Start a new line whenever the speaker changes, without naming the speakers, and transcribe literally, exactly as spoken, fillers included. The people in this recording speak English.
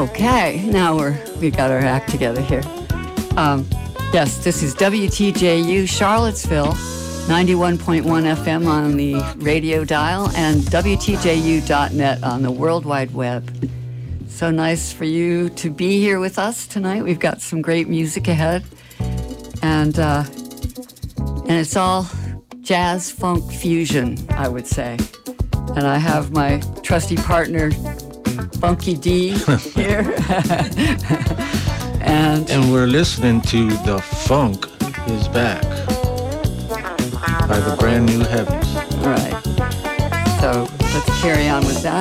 Okay, now we're we got our act together here. Um, yes, this is W T J U Charlottesville, ninety-one point one F M on the radio dial, and W T J U dot net on the World Wide Web. So nice for you to be here with us tonight. We've got some great music ahead, and uh, and it's all jazz funk fusion, I would say. And I have my trusty partner, Funky D, here. and
and we're listening to The Funk Is Back by the Brand New Heavies.
All right. So let's carry on with that.